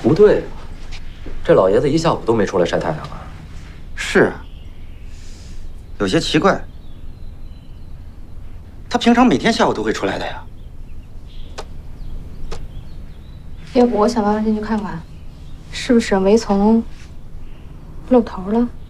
不对，这老爷子一下午都没出来晒太阳啊。 是啊，有些奇怪。他平常每天下午都会出来的呀。 要不我想帮忙进去看看，是不是梅丛露头了？